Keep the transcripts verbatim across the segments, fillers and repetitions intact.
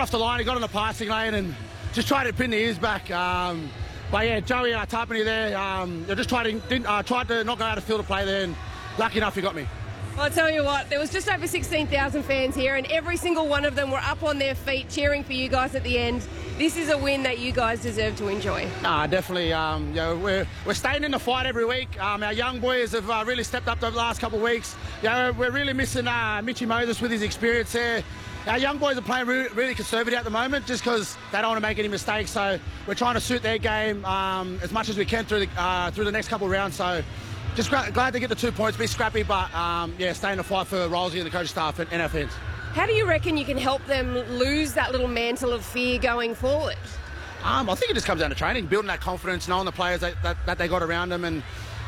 off the line, he got on the passing lane and just tried to pin the ears back. Um, but yeah, Joey uh, Tarpany there, um, just tried to, didn't, uh, tried to not go out of field to play there, and lucky enough he got me. I'll tell you what, there was just over sixteen thousand fans here, and every single one of them were up on their feet cheering for you guys at the end. This is a win that you guys deserve to enjoy. Nah, definitely. Um, you know, we're, we're staying in the fight every week. Um, our young boys have uh, really stepped up over the last couple of weeks. You know, we're really missing uh, Mitchy Moses with his experience there. Our young boys are playing re really conservative at the moment just because they don't want to make any mistakes. So we're trying to suit their game um, as much as we can through the, uh, through the next couple of rounds. So just glad to get the two points, be scrappy, but um, yeah, stay in the fight for Rolsey and the coaching staff and, and our fans. How do you reckon you can help them lose that little mantle of fear going forward? Um, I think it just comes down to training, building that confidence, knowing the players that, that, that they got around them, and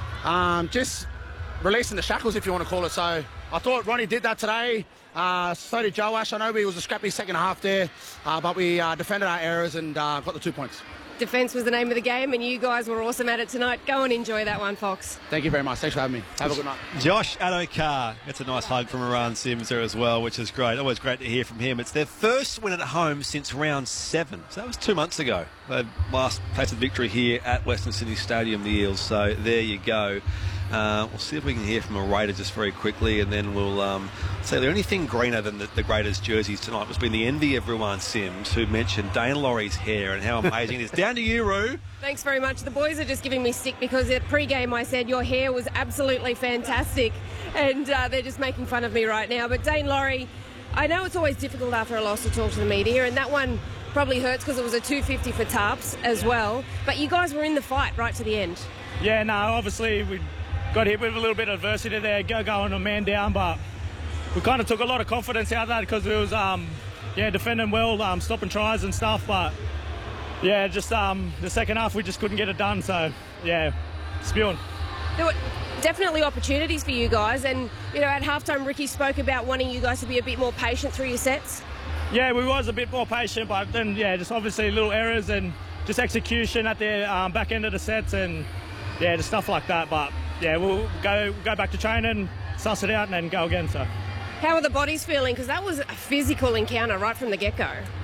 um, just releasing the shackles, if you want to call it. So I thought Ronnie did that today. Uh, so did Joash. I know we was a scrappy second half there, uh, but we uh, defended our errors and uh, got the two points. Defence was the name of the game, and you guys were awesome at it tonight. Go and enjoy that one, Fox. Thank you very much. Thanks for having me. Have a good night. Josh Addo-Carr gets a nice hug from Iran Sims there as well, which is great. Always great to hear from him. It's their first win at home since round seven. So that was two months ago. They last tasted victory here at Western Sydney Stadium, the Eels. So there you go. Uh, we'll see if we can hear from a Raider just very quickly, and then we'll um, say the only thing greener than the, the Raiders jerseys tonight was been the envy of Ruan Sims, who mentioned Dane Laurie's hair and how amazing it is. Down to you, Roo. Thanks very much. The boys are just giving me sick because at pre-game I said your hair was absolutely fantastic, and uh, they're just making fun of me right now. But Dane Laurie, I know it's always difficult after a loss to talk to the media, and that one probably hurts because it was a two fifty for Tarps as well. But you guys were in the fight right to the end. Yeah, no, obviously we got hit with a little bit of adversity there, go going a man down, but we kind of took a lot of confidence out of that because it was, um, yeah, defending well, um, stopping tries and stuff, but yeah, just um, the second half we just couldn't get it done, so yeah, spewing. There were definitely opportunities for you guys, and you know, at halftime Ricky spoke about wanting you guys to be a bit more patient through your sets. Yeah, we was a bit more patient, but then yeah, just obviously little errors and just execution at the um, back end of the sets, and yeah, just stuff like that, but yeah, we'll go go back to training, suss it out, and then go again. So, how are the bodies feeling? Because that was a physical encounter right from the get-go.